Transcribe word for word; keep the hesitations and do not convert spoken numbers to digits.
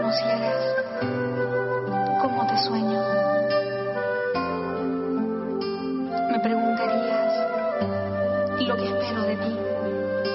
conocieras cómo te sueño, me preguntarías lo que espero de ti.